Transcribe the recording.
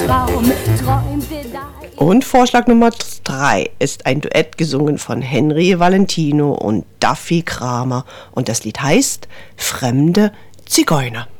Traum träumte da. Und Vorschlag Nummer 3 ist ein Duett gesungen von Henry Valentino und Duffy Kramer. Und das Lied heißt Fremde Zigeuner.